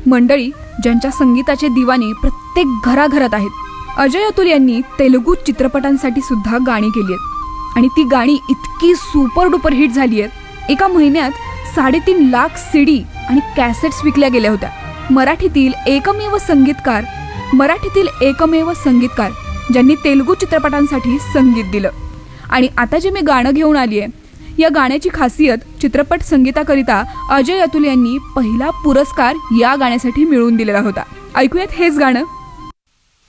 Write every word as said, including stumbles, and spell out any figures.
मंडळी ज्यांच्या संगीताचे दिवाने प्रत्येक घराघरात आहेत. अजय अतुल यांनी तेलुगू चित्रपटांसाठी सुद्धा गाणी केली आहेत आणि ती गाणी इतकी सुपर डुपर हिट झाली आहेत. एका महिन्यात साडेतीन लाख सीडी आणि कॅसेट्स विकल्या गेल्या होत्या. मराठीतील एकमेव संगीतकार मराठीतील एकमेव संगीतकार ज्यांनी तेलुगू चित्रपटांसाठी संगीत दिलं. आणि आता जे मी गाणं घेऊन आली आहे, या गाण्याची खासियत चित्रपट संगीताकरिता अजय अतुल यांनी पहिला पुरस्कार या गाण्यासाठी मिळवून दिलेला होता. ऐकूयात हेच गाणं.